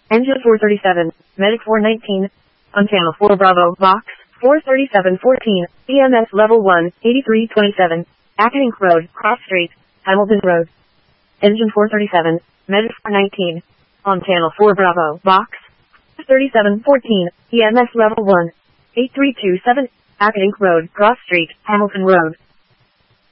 Engine 437, Medic 419, on channel 4 Bravo, Box 43714, EMS level 1, 8327, Acadink Road, Cross Street, Hamilton Road. Engine 437, Medic 419, on channel 4 Bravo, Box 3714, EMS level 1, 8327, Acadink Road, Cross Street, Hamilton Road.